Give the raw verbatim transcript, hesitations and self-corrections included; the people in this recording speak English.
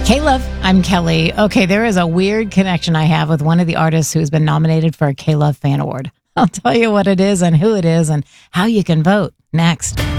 K-Love, I'm Kelly. Okay, there is a weird connection I have with one of the artists who's been nominated for a K-Love Fan Award. I'll tell you what it is and who it is and how you can vote next.